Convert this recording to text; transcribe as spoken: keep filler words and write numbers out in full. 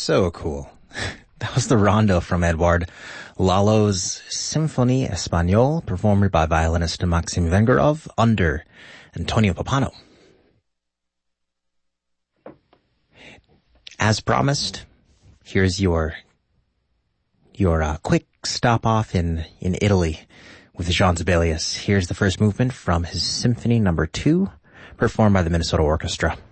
So cool. That was the rondo from Edouard Lalo's Symphonie Espagnole, performed by violinist Maxim Vengerov under Antonio Pappano. As promised, here's your your uh, quick stop off in, in Italy with Jean Sibelius. Here's the first movement from his Symphony Number Two, performed by the Minnesota Orchestra.